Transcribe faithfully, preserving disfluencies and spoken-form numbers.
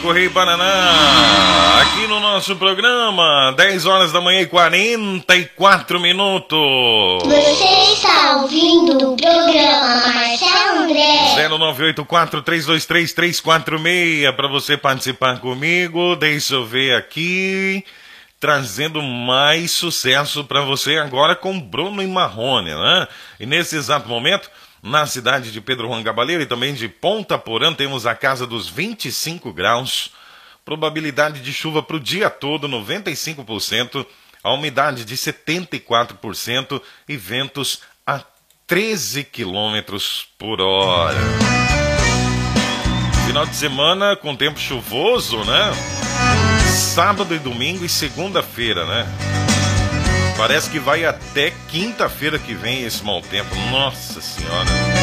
Correio Paraná, aqui no nosso programa, dez horas da manhã e quarenta e quatro minutos. Você está ouvindo o programa Marcelo André. zero nove oito quatro, três dois três, três quatro seis para você participar comigo. Deixa eu ver aqui, trazendo mais sucesso para você agora com Bruno e Marrone, né? E nesse exato momento, na cidade de Pedro Juan Cabaleiro e também de Ponta Porã, temos a casa dos vinte e cinco graus, probabilidade de chuva para o dia todo, noventa e cinco por cento, a umidade de setenta e quatro por cento e ventos a treze quilômetros por hora. Final de semana com tempo chuvoso, né? Sábado e domingo e segunda-feira, né? Parece que vai até quinta-feira que vem esse mau tempo. Nossa Senhora.